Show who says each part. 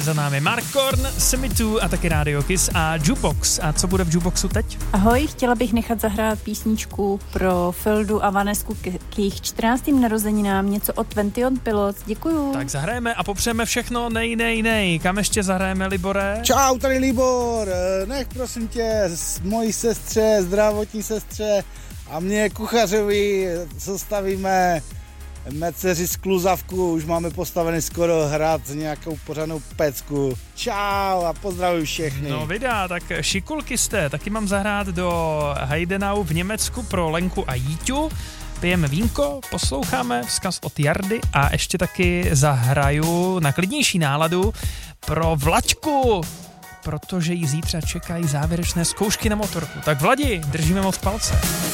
Speaker 1: Za námi Mark Korn, Semitu a taky Radio Kiss a Jukebox. A co bude v Jukeboxu teď?
Speaker 2: Ahoj, chtěla bych nechat zahrát písničku pro Fildu a Vanesku k jejich 14. narozeninám, něco od 21 Pilots. Děkuju.
Speaker 1: Tak zahrajeme a popřeme všechno nej. Kam ještě zahrajeme, Libore?
Speaker 3: Čau, tady Libor. Nech prosím tě mojí sestře, zdravotní sestře a mě kuchařovi sestavíme meceři z Kluzavku, už máme postavený skoro hrad nějakou pořádnou pecku. Čau a pozdravuji všechny.
Speaker 1: No vydá, tak šikulky jste, taky mám zahrát do Heidenau v Německu pro Lenku a Jíťu. Pijeme vínko, posloucháme vzkaz od Jardy a ještě taky zahraju na klidnější náladu pro Vlaďku, protože jí zítra čekají závěrečné zkoušky na motorku. Tak Vladi, držíme moc palce.